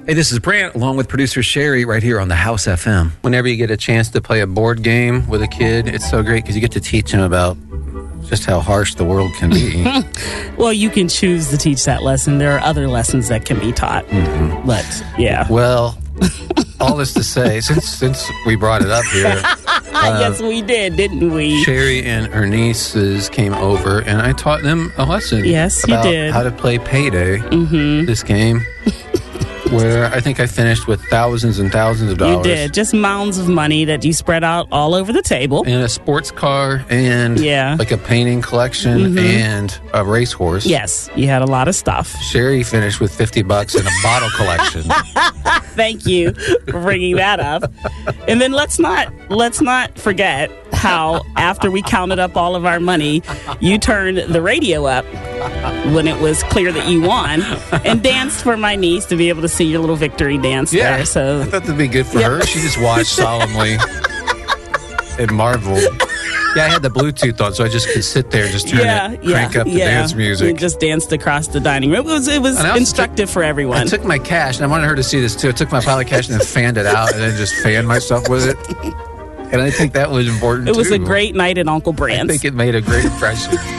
Hey, this is Brant, along with producer Sherry, right here on the House FM. Whenever you get a chance to play a board game with a kid, it's so great because you get to teach them about just how harsh the world can be. Well, you can choose to teach that lesson. There are other lessons that can be taught. Mm-hmm. But, yeah. Well, all this to say, since we brought it up here... yes, we did, didn't we? Sherry and her nieces came over, and I taught them a lesson. Yes, you about did. How to play Payday, this game, where I think I finished with thousands and thousands of dollars. You did. Just mounds of money that you spread out all over the table. And a sports car, and like a painting collection, and a racehorse. Yes, you had a lot of stuff. Sherry finished with $50 and a bottle collection. Thank you for bringing that up. And then let's not forget how after we counted up all of our money, you turned the radio up when it was clear that you won and danced for my niece to be able to see your little victory dance there. So I thought that'd be good for her. She just watched solemnly and marveled. Yeah, I had the Bluetooth on, so I just could sit there and just crank up the dance music. And just danced across the dining room. It was instructive for everyone. I took my cash, and I wanted her to see this too. I took my pile of cash and then fanned it out, and then just fanned myself with it. And I think that was important, It was a great night at Uncle Brandt's. I think it made a great impression.